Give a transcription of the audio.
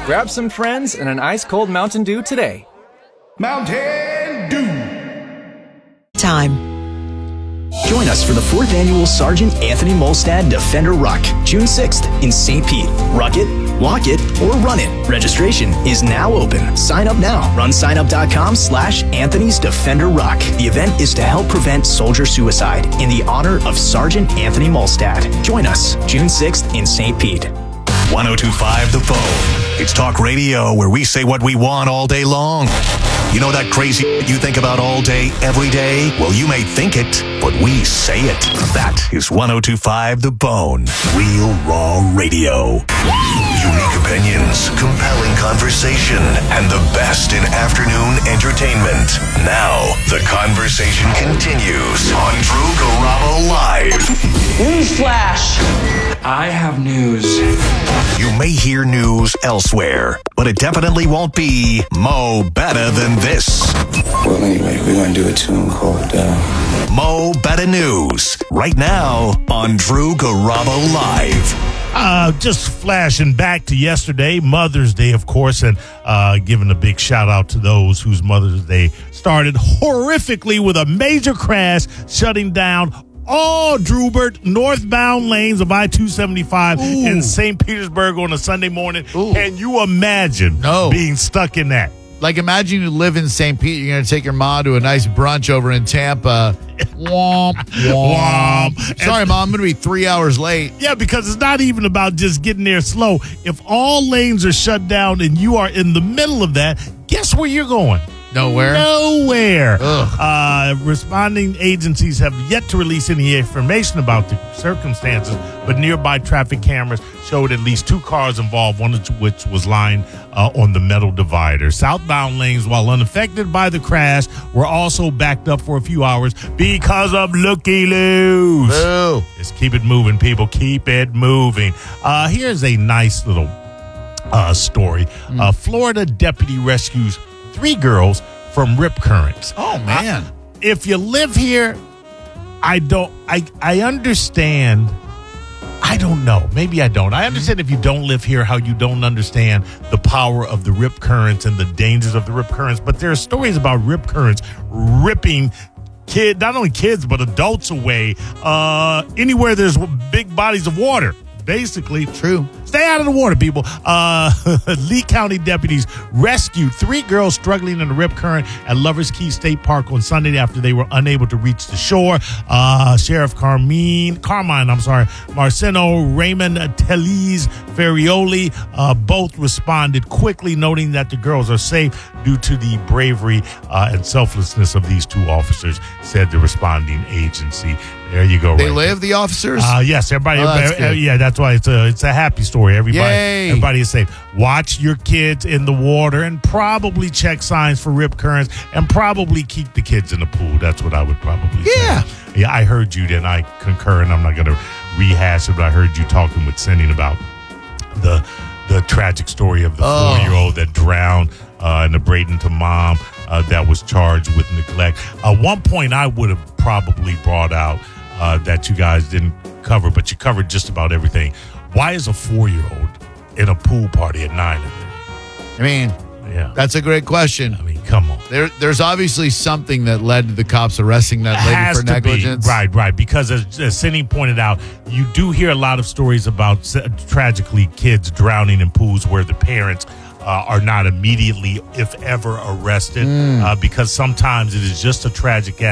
Grab some friends and an ice-cold Mountain Dew today. Mountain Dew. Time. Join us for the 4th Annual Sergeant Anthony Molstad Defender Ruck, June 6th in St. Pete. Ruck it, walk it, or run it. Registration is now open. Sign up now. RunSignup.com/Anthony's Defender Ruck. The event is to help prevent soldier suicide in the honor of Sergeant Anthony Molstad. Join us June 6th in St. Pete. 102.5 The Bone. It's talk radio where we say what we want all day long. You know that crazy you think about all day, every day? Well, you may think it, but we say it. That is 102.5 The Bone. Real raw radio. Unique opinions, compelling conversation, and the best in afternoon entertainment. Now, the conversation continues on Drew Garabo Live. Newsflash! I have news. You may hear news elsewhere, but it definitely won't be Mo Better Than This. Well, anyway, we're going to do a tune called Mo Better News, right now on Drew Garabo Live. Just flashing back to yesterday, Mother's Day, of course, and giving a big shout out to those whose Mother's Day started horrifically with a major crash, shutting down all Drubert northbound lanes of I-275 in St. Petersburg on a Sunday morning. Ooh. Can you imagine being stuck in that? Like, imagine you live in St. Pete. You're going to take your mom to a nice brunch over in Tampa. Womp, womp. Sorry, Mom, I'm going to be 3 hours late. Yeah, because it's not even about just getting there slow. If all lanes are shut down and you are in the middle of that, guess where you're going? Nowhere. Responding agencies have yet to release any information about the circumstances, but nearby traffic cameras showed at least 2 cars involved, one of which was lying on the metal divider. Southbound lanes, while unaffected by the crash, were also backed up for a few hours because of looky-loos. Boo. Just keep it moving, people. Keep it moving. Here's a nice little story. Florida deputy rescues 3 girls from rip currents. Oh, man. If you live here, I understand. I don't know. Maybe I don't. I understand if you don't live here, how you don't understand the power of the rip currents and the dangers of the rip currents. But there are stories about rip currents ripping not only kids, but adults away anywhere there's big bodies of water. Basically, true. Stay out of the water, people. Lee County deputies rescued 3 girls struggling in a rip current at Lovers Key State Park on Sunday after they were unable to reach the shore. Sheriff Carmine, Marceno, Raymond Tellez, Ferrioli, both responded quickly, noting that the girls are safe due to the bravery and selflessness of these 2 officers, said the responding agency. There you go. They live, the officers? Yes, everybody. That's that's why it's a happy story. Everybody is safe. Watch your kids in the water and probably check signs for rip currents and probably keep the kids in the pool. That's what I would probably say. Yeah, I heard you, and I concur, and I'm not going to rehash it, but I heard you talking with Cindy about the tragic story of the 4-year-old that drowned in the Bradenton mom that was charged with neglect. One point I would have probably brought out that you guys didn't cover, but you covered just about everything. Why is a 4-year-old in a pool party at 9? I mean, that's a great question. I mean, come on. There's obviously something that led to the cops arresting that lady for negligence. Right. Because as Cindy pointed out, you do hear a lot of stories about tragically kids drowning in pools where the parents are not immediately, if ever, arrested because sometimes it is just a tragic